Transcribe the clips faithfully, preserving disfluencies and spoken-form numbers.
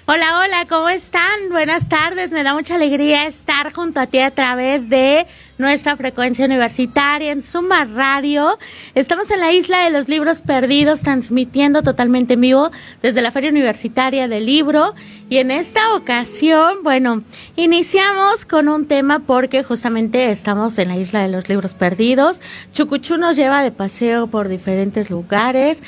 Hola, hola, ¿cómo están? Buenas tardes, me da mucha alegría estar junto a ti a través de nuestra frecuencia universitaria en Suma Radio. Estamos en la Isla de los Libros Perdidos, transmitiendo totalmente en vivo desde la Feria Universitaria del Libro. Y en esta ocasión, bueno, iniciamos con un tema porque justamente estamos en la Isla de los Libros Perdidos. Chucuchú nos lleva de paseo por diferentes lugares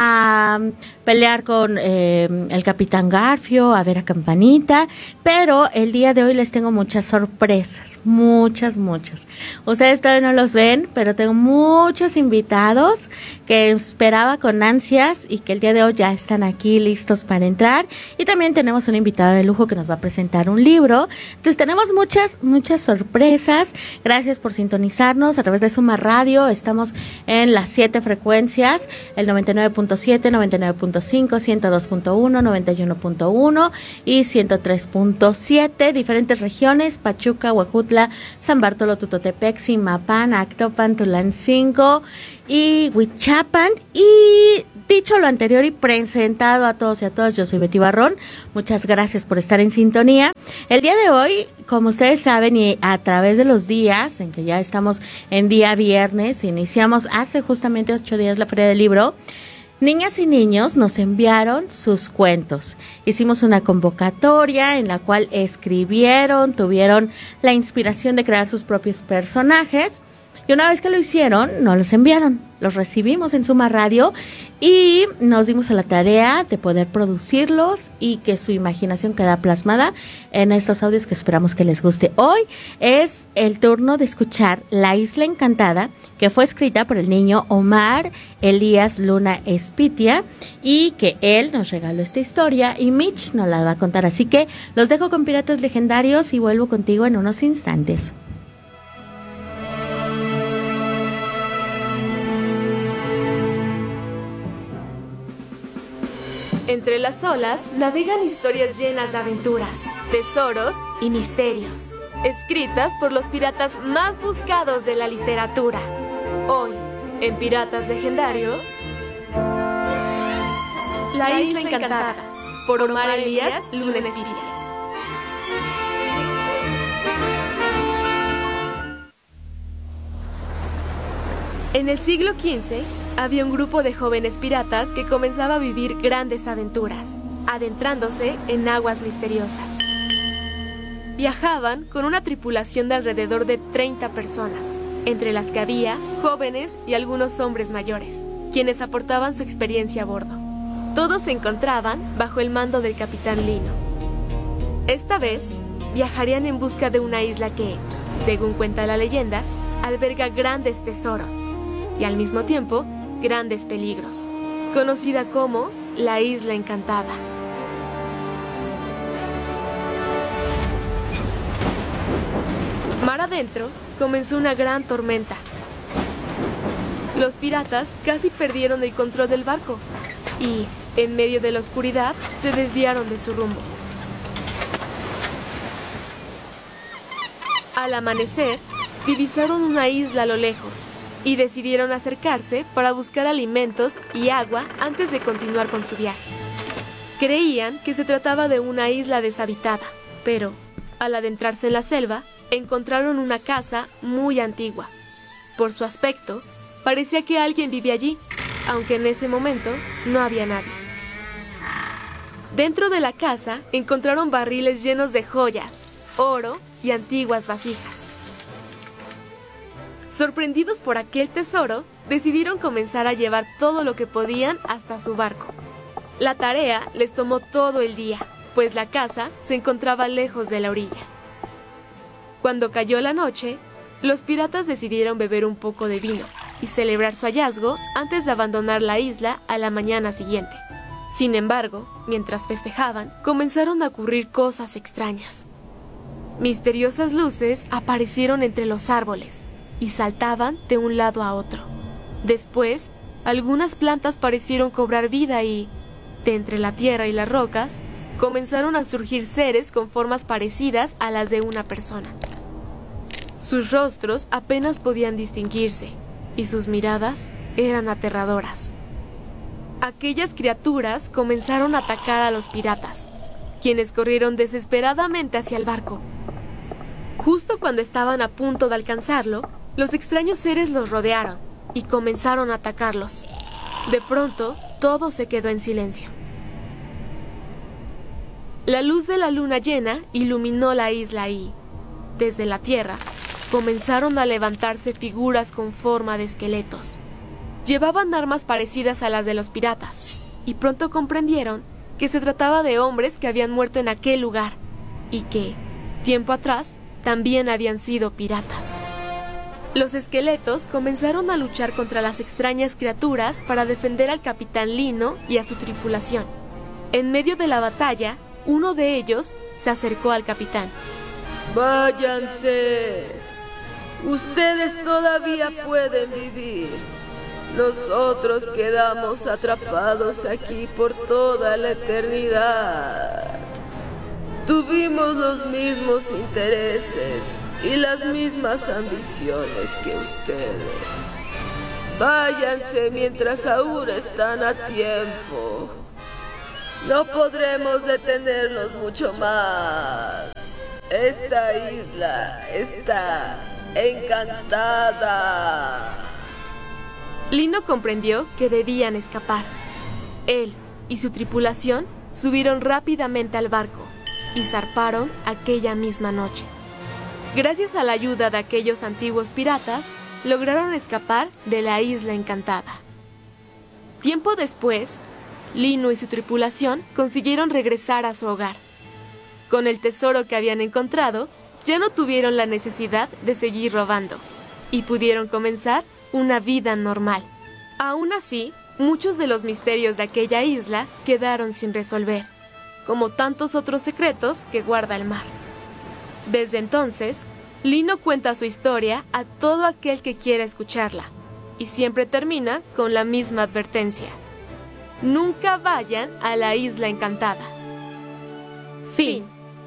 a pelear con eh, el Capitán Garfio, a ver a Campanita, pero el día de hoy les tengo muchas sorpresas, muchas, muchas. Ustedes todavía no los ven, pero tengo muchos invitados que esperaba con ansias y que el día de hoy ya están aquí listos para entrar. Y también tenemos una invitada de lujo que nos va a presentar un libro. Entonces tenemos muchas, muchas sorpresas. Gracias por sintonizarnos a través de Suma Radio. Estamos en las siete frecuencias, el noventa y nueve punto siete, noventa y nueve punto cinco, ciento dos punto uno, noventa y uno punto uno y ciento tres punto siete, diferentes regiones: Pachuca, Huejutla, San Bartolo, Tutotepec, Zimapán, Actopan, Tulancingo y Huichapan. Y dicho lo anterior y presentado a todos y a todas, yo soy Betty Barrón. Muchas gracias por estar en sintonía. El día de hoy, como ustedes saben, y a través de los días en que ya estamos en día viernes, iniciamos hace justamente ocho días la Feria del Libro. Niñas y niños nos enviaron sus cuentos. Hicimos una convocatoria en la cual escribieron, tuvieron la inspiración de crear sus propios personajes. Y una vez que lo hicieron, nos los enviaron. Los recibimos en Suma Radio y nos dimos a la tarea de poder producirlos y que su imaginación quede plasmada en estos audios que esperamos que les guste. Hoy es el turno de escuchar La Isla Encantada, que fue escrita por el niño Omar Elías Luna Espitia y que él nos regaló esta historia y Mitch nos la va a contar. Así que los dejo con Piratas Legendarios y vuelvo contigo en unos instantes. Entre las olas navegan historias llenas de aventuras, tesoros y misterios, escritas por los piratas más buscados de la literatura. Hoy, en Piratas Legendarios, La Isla Encantada, por Omar Elías Luna Espitia. En el siglo quince, había un grupo de jóvenes piratas que comenzaba a vivir grandes aventuras, adentrándose en aguas misteriosas. Viajaban con una tripulación de alrededor de treinta personas, entre las que había jóvenes y algunos hombres mayores, quienes aportaban su experiencia a bordo. Todos se encontraban bajo el mando del capitán Lino. Esta vez, viajarían en busca de una isla que, según cuenta la leyenda, alberga grandes tesoros y al mismo tiempo grandes peligros, conocida como la Isla Encantada. Mar adentro comenzó una gran tormenta. Los piratas casi perdieron el control del barco y, en medio de la oscuridad, se desviaron de su rumbo. Al amanecer, divisaron una isla a lo lejos y decidieron acercarse para buscar alimentos y agua antes de continuar con su viaje. Creían que se trataba de una isla deshabitada, pero, al adentrarse en la selva, encontraron una casa muy antigua. Por su aspecto, parecía que alguien vivía allí, aunque en ese momento no había nadie. Dentro de la casa encontraron barriles llenos de joyas, oro y antiguas vasijas. Sorprendidos por aquel tesoro, decidieron comenzar a llevar todo lo que podían hasta su barco. La tarea les tomó todo el día, pues la casa se encontraba lejos de la orilla. Cuando cayó la noche, los piratas decidieron beber un poco de vino y celebrar su hallazgo antes de abandonar la isla a la mañana siguiente. Sin embargo, mientras festejaban, comenzaron a ocurrir cosas extrañas. Misteriosas luces aparecieron entre los árboles y saltaban de un lado a otro. Después, algunas plantas parecieron cobrar vida y, de entre la tierra y las rocas, comenzaron a surgir seres con formas parecidas a las de una persona. Sus rostros apenas podían distinguirse y sus miradas eran aterradoras. Aquellas criaturas comenzaron a atacar a los piratas, quienes corrieron desesperadamente hacia el barco. Justo cuando estaban a punto de alcanzarlo, los extraños seres los rodearon y comenzaron a atacarlos. De pronto, todo se quedó en silencio. La luz de la luna llena iluminó la isla y, desde la tierra, comenzaron a levantarse figuras con forma de esqueletos. Llevaban armas parecidas a las de los piratas, y pronto comprendieron que se trataba de hombres que habían muerto en aquel lugar, y que, tiempo atrás, también habían sido piratas. Los esqueletos comenzaron a luchar contra las extrañas criaturas para defender al capitán Lino y a su tripulación. En medio de la batalla, uno de ellos se acercó al capitán. ¡Váyanse! Ustedes todavía pueden vivir. Nosotros quedamos atrapados aquí por toda la eternidad. Tuvimos los mismos intereses y las mismas ambiciones que ustedes. Váyanse mientras aún están a tiempo. No podremos detenernos mucho más. Esta isla está encantada. Lino comprendió que debían escapar. Él y su tripulación subieron rápidamente al barco y zarparon aquella misma noche. Gracias a la ayuda de aquellos antiguos piratas, lograron escapar de la isla encantada. Tiempo después, Lino y su tripulación consiguieron regresar a su hogar. Con el tesoro que habían encontrado, ya no tuvieron la necesidad de seguir robando y pudieron comenzar una vida normal. Aún así, muchos de los misterios de aquella isla quedaron sin resolver, como tantos otros secretos que guarda el mar. Desde entonces, Lino cuenta su historia a todo aquel que quiera escucharla, y siempre termina con la misma advertencia: nunca vayan a la isla encantada. Fin.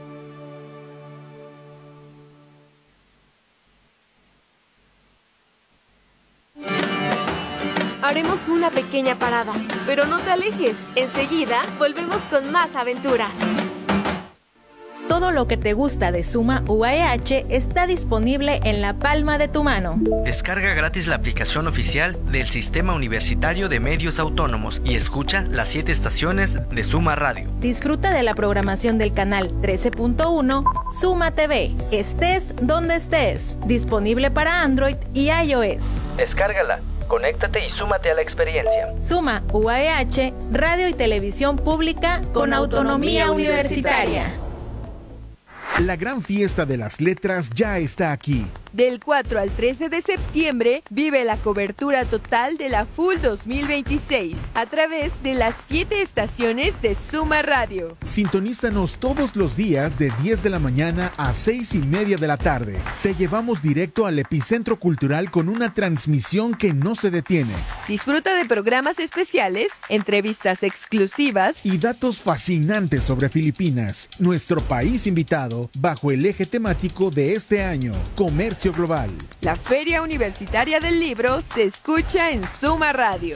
Haremos una pequeña parada, pero no te alejes. Enseguida volvemos con más aventuras. Todo lo que te gusta de Suma U A E H está disponible en la palma de tu mano. Descarga gratis la aplicación oficial del Sistema Universitario de Medios Autónomos y escucha las siete estaciones de Suma Radio. Disfruta de la programación del canal trece punto uno Suma T V. Estés donde estés. Disponible para Android y iOS. Descárgala, conéctate y súmate a la experiencia. Suma U A E H, radio y televisión pública con autonomía universitaria. La gran fiesta de las letras ya está aquí. Del cuatro al trece de septiembre, vive la cobertura total de la F U L dos mil veintiséis a través de las siete estaciones de Suma Radio. Sintonízanos todos los días de diez de la mañana a seis y media de la tarde. Te llevamos directo al epicentro cultural con una transmisión que no se detiene. Disfruta de programas especiales, entrevistas exclusivas y datos fascinantes sobre Filipinas, nuestro país invitado, bajo el eje temático de este año, comercio global. La Feria Universitaria del Libro se escucha en Suma Radio.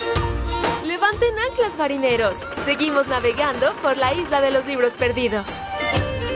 Levanten anclas, marineros. Seguimos navegando por la isla de los libros perdidos.